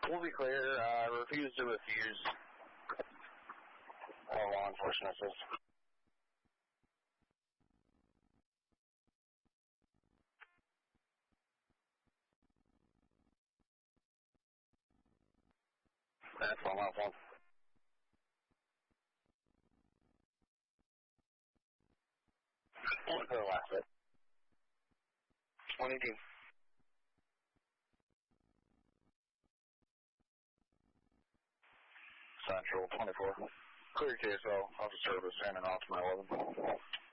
We'll be clear. Refuse to refuse. All law enforcement assist. That's all my fault. What's the last bit? 22. Central 24. Clear KSL. Officer service, standing off my 11.